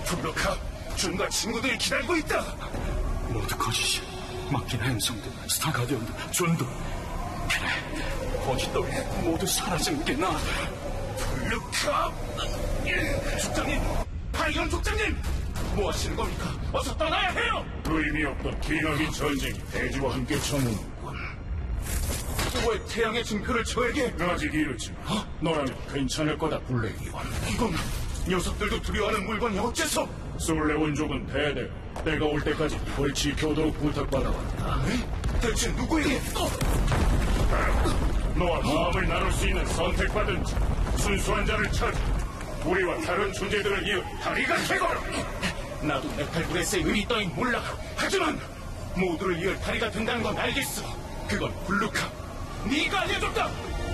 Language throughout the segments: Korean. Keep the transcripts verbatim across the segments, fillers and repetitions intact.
블루카, 준과 친구들이 기다리고 있다. 모두 거짓이. 마키나 행성도, 스타가디언도, 준도. 그래, 거짓 덕에 모두 사라진 게 나아. 블루카! 족장님! 파이언 족장님! 뭐 하시는 겁니까? 어서 떠나야 해요! 의미 없던 기나긴 전쟁이 대지와 함께 쳐놓는군. 왜 태양의 증표를 저에게? 아직 이르지만 어? 너라면 괜찮을 거다, 블랙이원. 이건 녀석들도 두려워하는 물건이 어째서? 솔레온족은 대대 내가 올 때까지 이걸 지켜오도록 부탁받아왔다. 에? 대체 누구에게? 어? 너와 마음을 나눌 수 있는 선택받은 자, 순수한 자를 찾아 우리와 다른 존재들을 이어 다리가 되거라. 나도 네팔브레스의 의리 따윈 몰라. 하지만 모두를 이을 다리가 된다는 건 알겠어. 그건 블루카, 네가 알려줬다.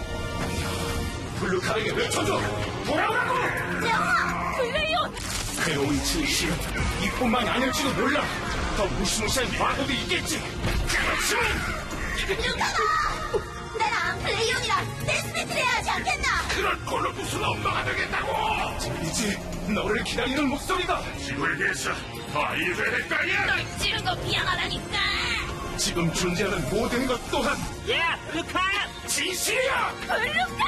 블루카에게 외쳐줘. 돌아오라고. 야, 블레이온! 괴로운 진실은 이뿐만이 아닐지도 몰라. 더 무시무시한 과거도 있겠지. 그렇지만 블루카가! 나랑 블레이온이랑 데스매트를 해야 하지 않겠나? 그런 꼴로 무슨 엄마가 되겠다고. 들리지? 너를 기다리는 목소리가. 지구에 대해서 다 이겨야 될 거 아니야? 널 찌른 거 미안하다니까! 지금 존재하는 모든 것 또한 야, 블루카! 진실이야. 블루카!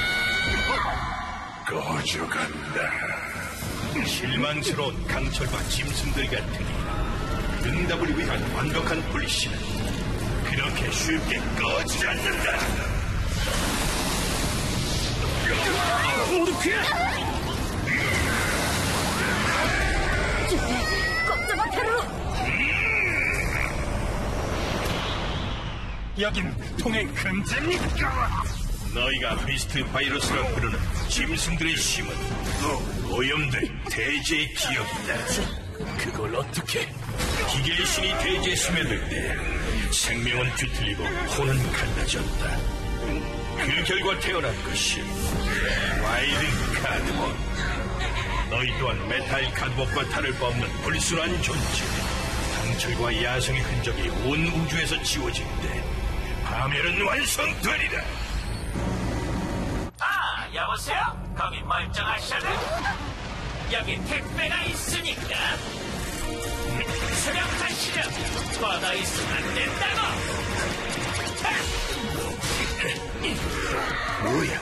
꺼져간다. 실망스러운 강철과 짐승들 같으니 응답을 위한 완벽한 불씨는 그렇게 쉽게 꺼지지 않는다. 모두 피해. 꼼짝마 페루! 여긴 통행 금지입니까? 너희가 비스트 바이러스라 부르는 짐승들의 힘은 오염된 대지의 기억이다. 그걸 어떻게? 기계의 신이 대지에 스며들 때 생명은 뒤틀리고 혼은 갈라졌다. 그 결과 태어난 것이 와이드 카드봇. 너희 또한 메탈 카드봇과 다를 바 없는 불순한 존재. 강철과 야성의 흔적이 온 우주에서 지워질 때 파멸은 완성되리라. 아, 여보세요? 거기 멀쩡하셔도 여기 택배가 있으니까 수령하시려. 뻗어 있으면 안 된다고. 뭐야?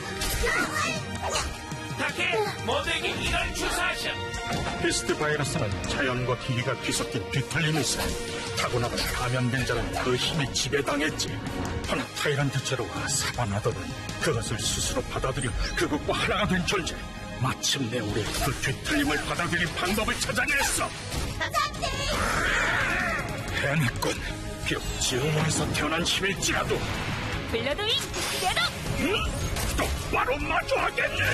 다케, 모두에게 이걸 주사하셔. 비스트 바이러스는 자연과 기계가 뒤섞인 뒤틀림이 있어. 타고나간 감염된 자는 그 힘에 지배당했지. 허나 타이란트체로와 사바나더는 그것을 스스로 받아들여 그것과 하나가 된 존재. 마침내 우리 그 뒤틀림을 받아들인 방법을 찾아냈어. 안돼! 해냈군. 비록 지옥에서 태어난 힘일지라도. 블러드윙, 대독! 똑바로 마주하겠네.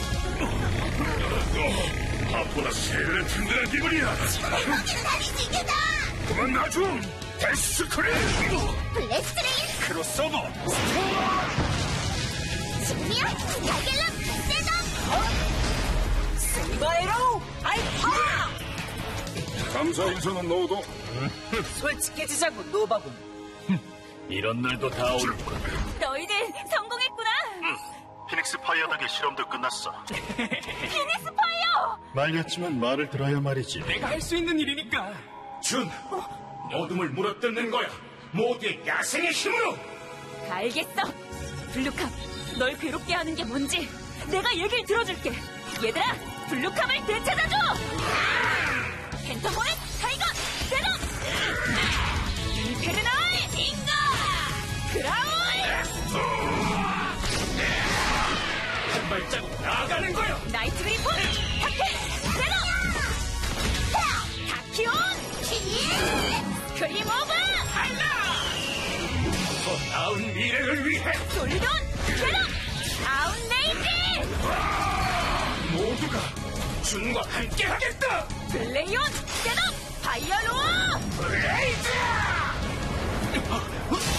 앞보다 세를 튼튼한 기분이야. 여기는 아니지, 이게다! 그만 놔줌. 데스크린. 블래스트레인! 크로스오버. 승리야! 달걀람! 대독! 세이버에로! 알파! 감사 인사는 넣어도 솔직해지자고, 노바군. 이런 날도 다 올 거야. 너희들 성공했구나! 피닉스 파이어 덕의 실험도 끝났어. 피닉스 파이어! 말렸지만 말을 들어야 말이지. 내가 할 수 있는 일이니까. 준, 어둠을 물어뜯는 거야. 모두의 야생의 힘으로. 알겠어. 블루캅, 널 괴롭게 하는 게 뭔지 내가 얘기를 들어줄게. 얘들아, 블루캅을 되찾아줘! 펜터볼의 타이거, 대독! 인페르널 잉거! 그라울! 한 발자국 나아가는 거야. 나이트 웨이폰, 타케, 대독! 타키온! 스크림 오브! 더 나은 미래를 위해 솔리돈, 대독! 아웃레이지! 모두가 준과 함께하겠다. 블레이온, 대독! 파이어로어! 브레이즈!